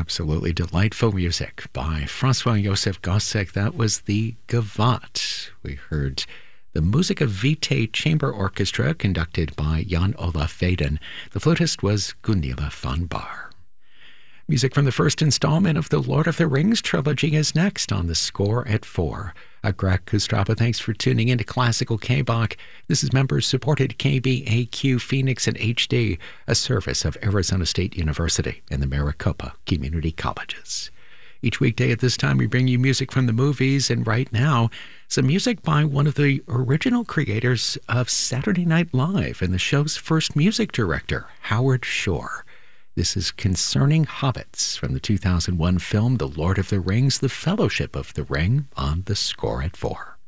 Absolutely delightful music by Francois-Joseph Gossec. That was the Gavotte. We heard the Musica Vitae Chamber Orchestra conducted by Jan Olaf Veden. The flutist was Gunilla van Baar. Music from the first installment of the Lord of the Rings trilogy is next on The Score at 4. Greg Kustrapa, thanks for tuning into Classical K-Bach. This is members-supported KBAQ Phoenix and HD, a service of Arizona State University and the Maricopa Community Colleges. Each weekday at this time, we bring you music from the movies, and right now, some music by one of the original creators of Saturday Night Live and the show's first music director, Howard Shore. This is Concerning Hobbits from the 2001 film The Lord of the Rings, The Fellowship of the Ring, on The Score at 4.